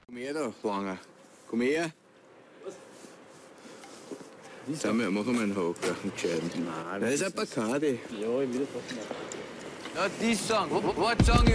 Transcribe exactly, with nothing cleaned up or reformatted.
Komm her da, Langer. Komm her. Sag mal, machen wir einen Haken, einen gescheiten. Nein, Das ist ein Bacardi. Ja, ich will das machen. Ja, die Song. Was sagen